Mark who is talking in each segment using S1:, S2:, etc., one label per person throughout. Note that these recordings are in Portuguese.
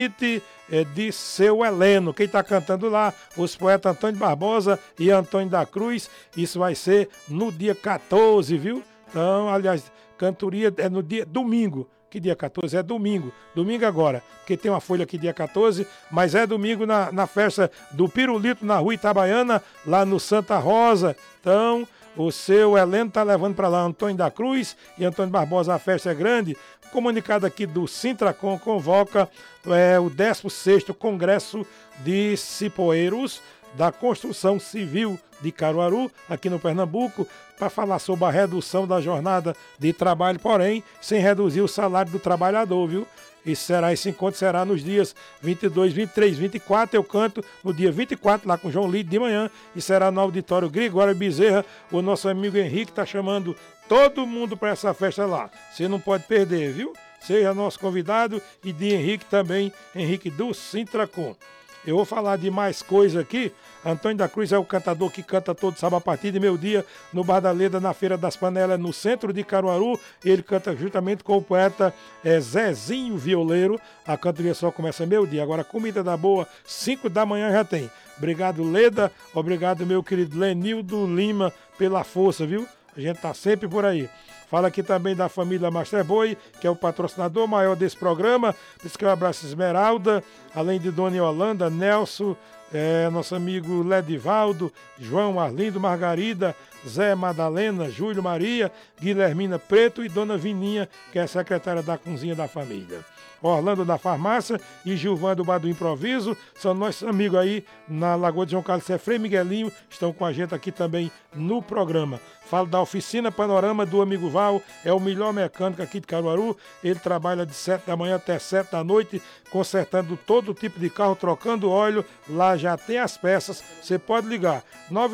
S1: é de Seu Heleno. Quem está cantando lá, os poetas Antônio Barbosa e Antônio da Cruz. Isso vai ser no dia 14, viu? Então, aliás, cantoria é no dia domingo. Que dia 14? É domingo. Domingo agora, porque tem uma folha aqui dia 14, mas é domingo na festa do Pirulito na Rua Itabaiana, lá no Santa Rosa. Então, o Seu Heleno está levando para lá Antônio da Cruz e Antônio Barbosa. A festa é grande. Comunicado aqui do Sintracom convoca o 16º Congresso de Cipoeiros da Construção Civil de Caruaru, aqui no Pernambuco, para falar sobre a redução da jornada de trabalho, porém, sem reduzir o salário do trabalhador, viu? Esse encontro será nos dias 22, 23, 24, eu canto no dia 24 lá com o João Lide de manhã e será no auditório Gregório Bezerra. O nosso amigo Henrique está chamando todo mundo para essa festa lá. Você não pode perder, viu? Seja nosso convidado e de Henrique também, Henrique do Sintracom. Eu vou falar de mais coisa aqui. Antônio da Cruz é o cantador que canta todo sábado a partir de meio-dia no Bar da Leda, na Feira das Panelas, no centro de Caruaru. Ele canta juntamente com o poeta Zezinho Violeiro. A cantoria só começa meio-dia. Agora, comida da boa, 5 da manhã já tem. Obrigado, Leda. Obrigado, meu querido Lenildo Lima, pela força, viu? A gente tá sempre por aí. Fala aqui também da família Master Boi, que é o patrocinador maior desse programa. Por isso que eu abraço Esmeralda, além de Dona Yolanda, Nelson, nosso amigo Ledivaldo, João Arlindo, Margarida, Zé Madalena, Júlio Maria, Guilhermina Preto e Dona Vininha, que é a secretária da cozinha da família. Orlando da Farmácia e Gilvan do Bar do Improviso, são nossos amigos aí na Lagoa de João Carlos Frei Miguelinho, estão com a gente aqui também no programa. Falo da Oficina Panorama do amigo Val, é o melhor mecânico aqui de Caruaru, ele trabalha de 7 da manhã até 7 da noite, consertando todo tipo de carro, trocando óleo, lá já tem as peças, você pode ligar,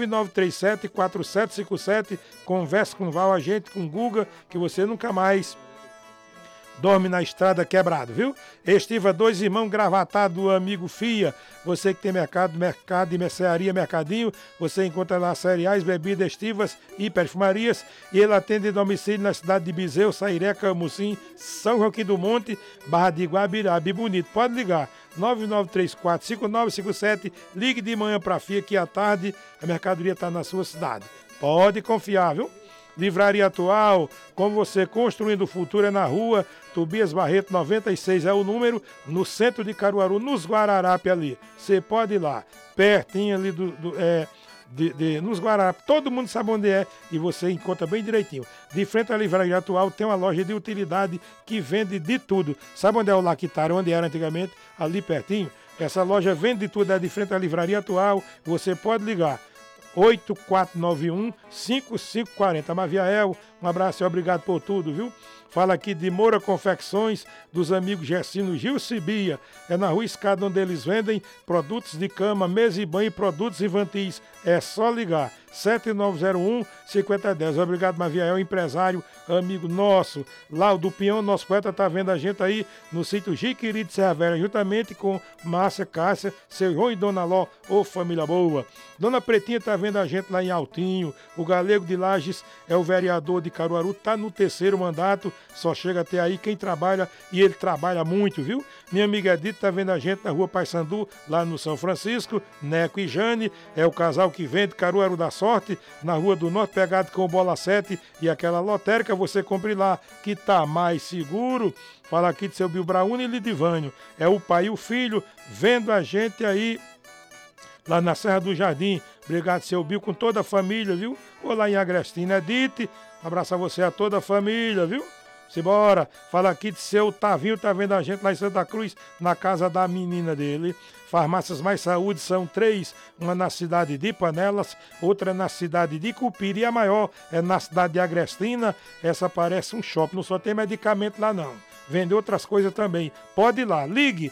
S1: 9937-4757, converse com o Val, a gente com o Guga, que você nunca mais dorme na estrada quebrado, viu? Estiva Dois Irmãos Gravatado do amigo Fia. Você que tem mercado de mercearia, mercadinho, você encontra lá cereais, bebidas, estivas e perfumarias. E ele atende domicílio na cidade de Bizeu, Sairé, Camucim, São Joaquim do Monte, Barra de Guabirabi. Bonito. Pode ligar. 9934-5957. Ligue de manhã para Fia que à tarde a mercadoria está na sua cidade. Pode confiar, viu? Livraria Atual, como você construindo o futuro, é na rua Tobias Barreto 96, é o número, no centro de Caruaru, nos Guararapes ali. Você pode ir lá, pertinho ali nos Guararapes, todo mundo sabe onde é e você encontra bem direitinho. De frente à Livraria Atual tem uma loja de utilidade que vende de tudo. Sabe onde é o Lactário, onde era antigamente? Ali pertinho. Essa loja vende de tudo, é de frente à Livraria Atual, você pode ligar. 8491-5540. Maviael, um abraço e obrigado por tudo, viu? Fala aqui de Moura Confecções, dos amigos Gessino Gil Cibia. É na Rua Escada onde eles vendem produtos de cama, mesa e banho e produtos infantis. É só ligar. 7901-5010. Obrigado, Maviael, empresário, amigo nosso. Lá o do Pião, nosso poeta, tá vendo a gente aí no sítio Jiquiri de Serra Velha, juntamente com Márcia Cássia, seu João e Dona Ló, ô família boa. Dona Pretinha tá vendo a gente lá em Altinho. O Galego de Lages é o vereador de Caruaru, tá no 3º mandato, só chega até aí quem trabalha, e ele trabalha muito, viu? Minha amiga Edith tá vendo a gente na Rua Paissandu, lá no São Francisco. Neco e Jane é o casal que vende Caruaru da Sorte, na Rua do Norte, pegado com o Bola 7 e aquela lotérica, você compre lá, que tá mais seguro. Fala aqui de seu Bill Brauni e Lidivânio, é o pai e o filho, vendo a gente aí lá na Serra do Jardim. Obrigado, seu Bill, com toda a família, viu? Ou lá em Agrestina, Edith, um abraço a você, a toda a família, viu? Simbora, fala aqui de seu Tavinho, tá vendo a gente lá em Santa Cruz, na casa da menina dele. Farmácias Mais Saúde são 3, uma na cidade de Panelas, outra na cidade de Cupira e a maior é na cidade de Agrestina. Essa parece um shopping, não só tem medicamento lá não, vende outras coisas também. Pode ir lá, ligue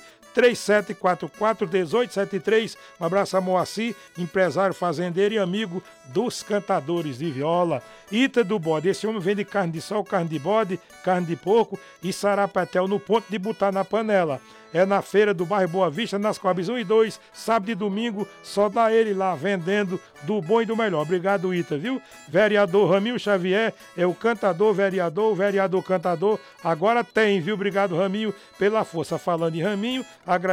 S1: 3744-1873. Um abraço a Moacir, empresário, fazendeiro e amigo dos cantadores de viola. Ita do Bode, esse homem vende carne de sol, carne de bode, carne de porco e sarapatel no ponto de botar na panela. É na feira do bairro Boa Vista, nas Coabes 1 e 2, sábado e domingo, só dá ele lá vendendo do bom e do melhor. Obrigado, Ita, viu? Vereador Ramil Xavier é o cantador, vereador cantador. Agora tem, viu? Obrigado, Raminho, pela força. Falando em Raminho,